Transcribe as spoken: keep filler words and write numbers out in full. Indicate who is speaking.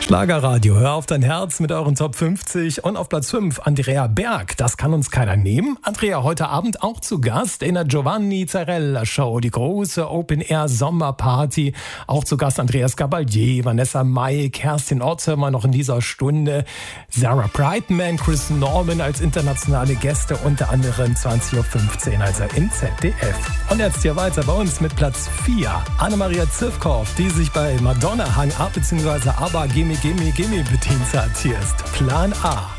Speaker 1: Schlagerradio, hör auf dein Herz mit euren Top fünfzig und auf Platz fünf Andrea Berg, das kann uns keiner nehmen. Andrea heute Abend auch zu Gast in der Giovanni Zarella Show, die große Open-Air-Sommerparty. Auch zu Gast Andreas Gabalier, Vanessa Mai, Kerstin Ott hören wir noch in dieser Stunde. Sarah Brightman, Chris Norman als internationale Gäste, unter anderem zwanzig Uhr fünfzehn, also im Z D F. Und jetzt hier weiter bei uns mit Platz vier. Annemaria Zivkow, die sich bei Madonna Hang Up bzw. ABBA Gimme Gimme Gimme bedient hat. Hier ist Plan A.